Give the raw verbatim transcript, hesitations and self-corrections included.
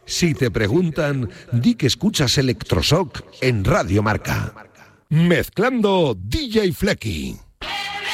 Si te preguntan, di que escuchas Electroshock en Radio Marca. Mezclando D J Flecky.